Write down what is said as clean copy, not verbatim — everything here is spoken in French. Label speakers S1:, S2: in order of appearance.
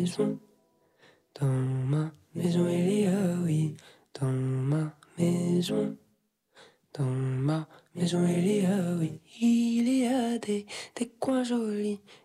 S1: maison. Dans ma maison, il y a, oui. Dans ma maison. Dans ma maison, il y a, oui. Il y a des coins jolis.